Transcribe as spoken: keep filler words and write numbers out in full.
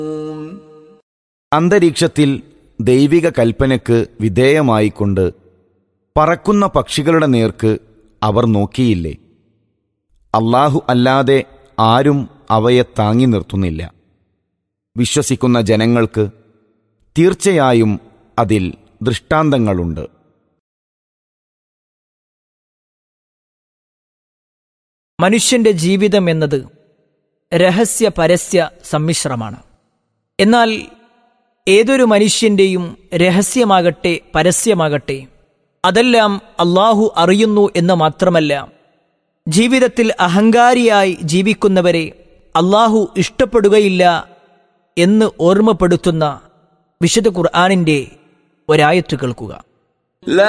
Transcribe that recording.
അന്തരീക്ഷത്തിൽ ദൈവിക കൽപ്പനയ്ക്ക് വിധേയമായിക്കൊണ്ട് പറക്കുന്ന പക്ഷികളുടെ നേർക്ക് അവർ നോക്കിയില്ലേ? അല്ലാഹു അല്ലാതെ ആരും അവയെ താങ്ങി നിർത്തുന്നില്ല. വിശ്വസിക്കുന്ന ജനങ്ങൾക്ക് തീർച്ചയായും അതിൽ ദൃഷ്ടാന്തങ്ങളുണ്ട്. മനുഷ്യന്റെ ജീവിതം എന്നത് രഹസ്യ പരസ്യ സമ്മിശ്രമാണ്. എന്നാൽ ഏതൊരു മനുഷ്യന്റെയും രഹസ്യമാകട്ടെ പരസ്യമാകട്ടെ അതെല്ലാം അല്ലാഹു അറിയുന്നു എന്ന് മാത്രമല്ല, ജീവിതത്തിൽ അഹങ്കാരിയായി ജീവിക്കുന്നവരെ അല്ലാഹു ഇഷ്ടപ്പെടുകയില്ല എന്ന് ഓർമ്മപ്പെടുത്തുന്ന വിശുദ്ധ ഖുർആനിന്റെ ഒരായത്ത് കേൾക്കുക.